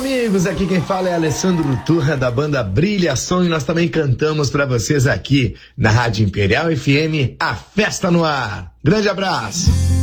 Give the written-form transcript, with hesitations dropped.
amigos, aqui quem fala é Alessandro Turra da banda Brilhação e nós também cantamos pra vocês aqui na Rádio Imperial FM, a festa no ar. Grande abraço.